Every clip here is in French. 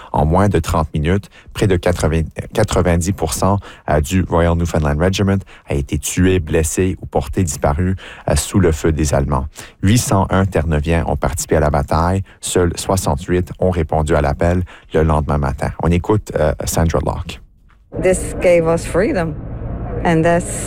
en moins de 30 minutes. Près de 90% du Royal Newfoundland Regiment a été tué, blessé ou porté disparu sous le feu des Allemands. 801 Terre-Neuviens ont participé à la bataille. Seuls 68 ont répondu à l'appel le lendemain matin. On écoute Sandra Locke. This gave us freedom and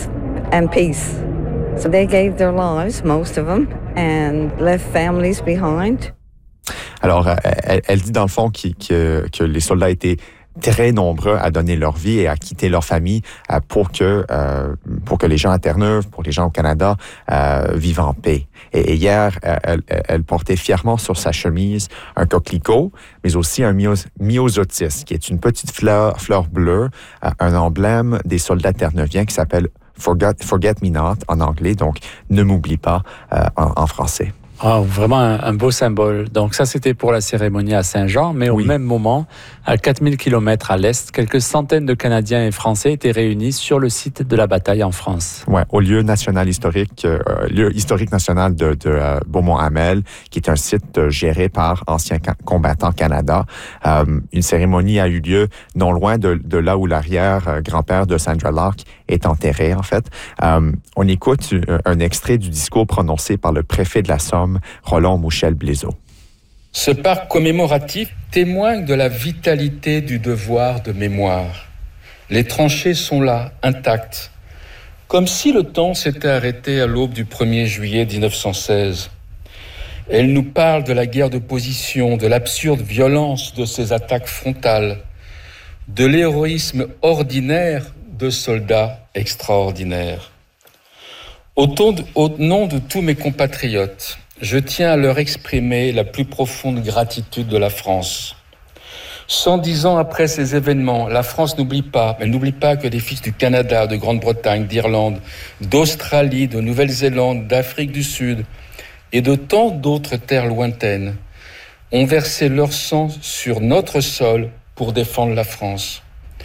peace. So they gave their lives, most of them, and left families behind. Alors, elle dit dans le fond que les soldats étaient très nombreux à donner leur vie et à quitter leur famille pour que les gens à Terre-Neuve, pour les gens au Canada, vivent en paix. Et hier, elle portait fièrement sur sa chemise un coquelicot, mais aussi un myosotis, qui est une petite fleur bleue, un emblème des soldats terre-neuviens qui s'appelle Forget Me Not en anglais, donc ne m'oublie pas en français. Ah, vraiment un beau symbole. Donc ça, c'était pour la cérémonie à Saint-Jean, mais au même moment, à 4000 km à l'est, quelques centaines de Canadiens et Français étaient réunis sur le site de la bataille en France. Ouais, au lieu historique national de Beaumont-Hamel, qui est un site géré par Anciens combattants Canada. Une cérémonie a eu lieu non loin de là où l'arrière-grand-père de Sandra Locke est enterré, en fait. On écoute un extrait du discours prononcé par le préfet de la Somme, Roland Mouchel-Blaiseau. Ce parc commémoratif témoigne de la vitalité du devoir de mémoire. Les tranchées sont là, intactes, comme si le temps s'était arrêté à l'aube du 1er juillet 1916. Elle nous parle de la guerre de position, de l'absurde violence de ces attaques frontales, de l'héroïsme ordinaire de soldats extraordinaires. Au nom de tous mes compatriotes, je tiens à leur exprimer la plus profonde gratitude de la France. 110 ans après ces événements, la France n'oublie pas que les fils du Canada, de Grande-Bretagne, d'Irlande, d'Australie, de Nouvelle-Zélande, d'Afrique du Sud et de tant d'autres terres lointaines ont versé leur sang sur notre sol pour défendre la France.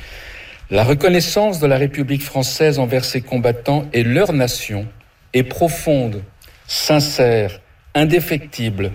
La reconnaissance de la République française envers ses combattants et leur nation est profonde, sincère, indéfectible.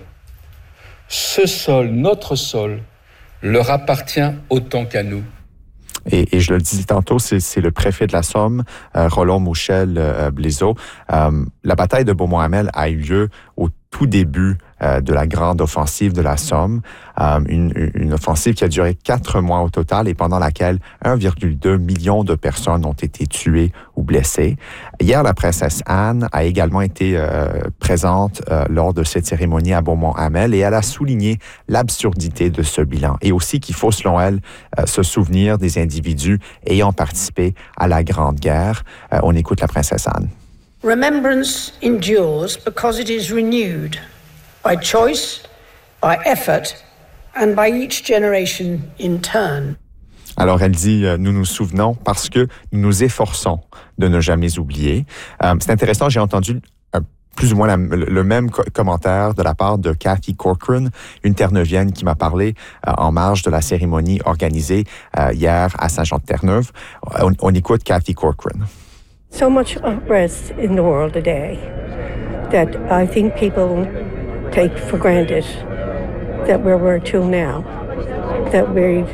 Ce sol, notre sol, leur appartient autant qu'à nous. Et je le disais tantôt, c'est le préfet de la Somme, Roland Mouchel-Blaiseau. La bataille de Beaumont-Hamel a eu lieu au tout début de la grande offensive de la Somme, une offensive qui a duré 4 mois au total et pendant laquelle 1,2 million de personnes ont été tuées ou blessées. Hier, la princesse Anne a également été présente lors de cette cérémonie à Beaumont-Hamel et elle a souligné l'absurdité de ce bilan et aussi qu'il faut, selon elle, se souvenir des individus ayant participé à la Grande Guerre. On écoute la princesse Anne. Remembrance endures because it is renewed by choice, by effort, and by each generation in turn. Alors, elle dit, nous nous souvenons parce que nous nous efforçons de ne jamais oublier. C'est intéressant, j'ai entendu plus ou moins le même commentaire de la part de Cathy Corcoran, une Terre-Neuvienne qui m'a parlé en marge de la cérémonie organisée hier à Saint-Jean-de-Terre-Neuve. On écoute Cathy Corcoran. So much unrest in the world today that I think people take for granted that where we're to now, that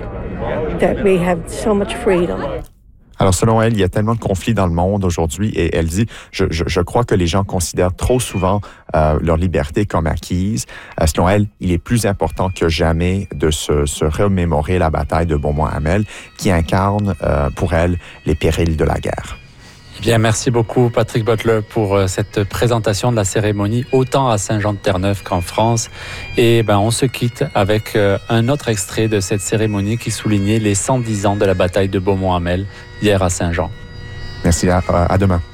we have so much freedom. Alors, selon elle, il y a tellement de conflits dans le monde aujourd'hui et elle dit, je crois que les gens considèrent trop souvent leur liberté comme acquise. Selon elle, il est plus important que jamais de se remémorer la bataille de Beaumont-Hamel qui incarne pour elle les périls de la guerre. Bien, merci beaucoup Patrick Butler pour cette présentation de la cérémonie autant à Saint-Jean-de-Terre-Neuve qu'en France. Et on se quitte avec un autre extrait de cette cérémonie qui soulignait les 110 ans de la bataille de Beaumont-Hamel hier à Saint-Jean. Merci, à demain.